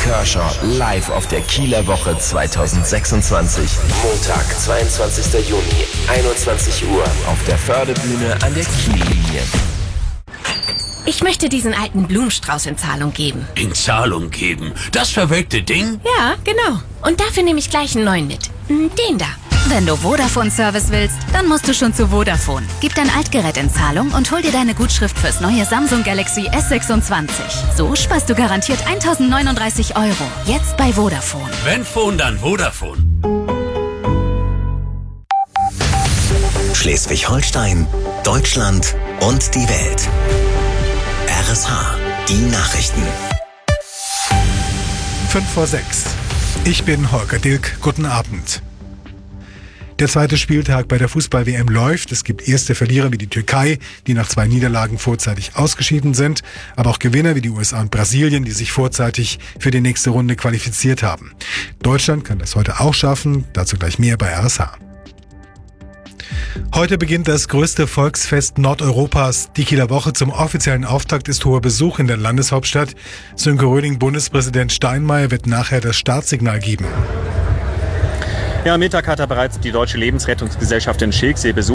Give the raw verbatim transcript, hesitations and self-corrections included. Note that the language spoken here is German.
Kershaw live auf der Kieler Woche zweitausendsechsundzwanzig. Montag, zweiundzwanzigster Juni, einundzwanzig Uhr auf der Förderbühne an der Kiellinie. Ich möchte diesen alten Blumenstrauß in Zahlung geben. In Zahlung geben? Das verwelkte Ding? Ja, genau. Und dafür nehme ich gleich einen neuen mit. Den da. Wenn du Vodafone-Service willst, dann musst du schon zu Vodafone. Gib dein Altgerät in Zahlung und hol dir deine Gutschrift fürs neue Samsung Galaxy S sechsundzwanzig. So sparst du garantiert eintausendneununddreißig Euro. Jetzt bei Vodafone. Wenn Phone, dann Vodafone. Schleswig-Holstein, Deutschland und die Welt. R S H, die Nachrichten. Fünf vor sechs. Ich bin Holger Dilk. Guten Abend. Der zweite Spieltag bei der Fußball-W M läuft. Es gibt erste Verlierer wie die Türkei, die nach zwei Niederlagen vorzeitig ausgeschieden sind, aber auch Gewinner wie die U S A und Brasilien, die sich vorzeitig für die nächste Runde qualifiziert haben. Deutschland kann das heute auch schaffen, dazu gleich mehr bei R S H. Heute beginnt das größte Volksfest Nordeuropas. Die Kieler Woche. Zum offiziellen Auftakt ist hoher Besuch in der Landeshauptstadt. Sönke Röding, Bundespräsident Steinmeier wird nachher das Startsignal geben. Ja, am Mittag hat er bereits die Deutsche Lebensrettungsgesellschaft in Schilksee besucht.